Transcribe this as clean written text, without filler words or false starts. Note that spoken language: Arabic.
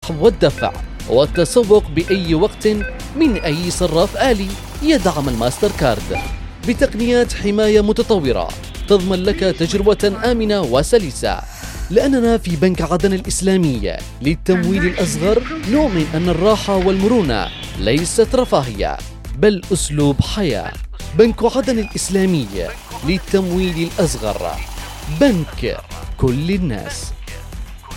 والدفع والتسوق بأي وقت من أي صراف آلي يدعم الماستر كارد بتقنيات حماية متطورة تضمن لك تجربة آمنة وسلسة. لأننا في بنك عدن الإسلامي للتمويل الأصغر نؤمن أن الراحة والمرونة ليست رفاهية بل أسلوب حياة. بنك عدن الإسلامي للتمويل الأصغر، بنك كل الناس.